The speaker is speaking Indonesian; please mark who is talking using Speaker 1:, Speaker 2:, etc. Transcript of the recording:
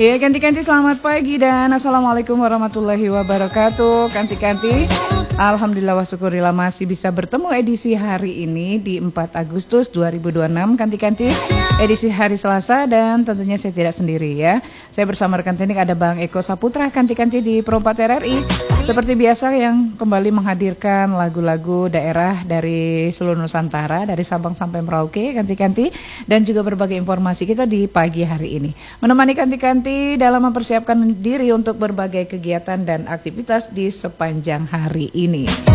Speaker 1: Ya, Kanti-Kanti selamat pagi dan Assalamualaikum warahmatullahi wabarakatuh. Kanti-Kanti, alhamdulillah wa syukurillah masih bisa bertemu edisi hari ini di 4 Agustus 2026. Kanti-Kanti, edisi hari Selasa dan tentunya saya tidak sendiri ya. Saya bersama rekan teknik ada Bang Eko Saputra, Kanti-Kanti di Perempat RRI. Seperti biasa yang kembali menghadirkan lagu-lagu daerah dari seluruh Nusantara, dari Sabang sampai Merauke, Kanti-Kanti, dan juga berbagai informasi kita di pagi hari ini. Menemani Kanti-Kanti dalam mempersiapkan diri untuk berbagai kegiatan dan aktivitas di sepanjang hari ini.